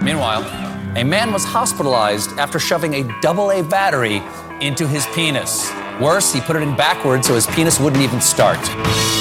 Meanwhile, a man was hospitalized after shoving a AA battery into his penis. Worse, he put it in backwards so his penis wouldn't even start.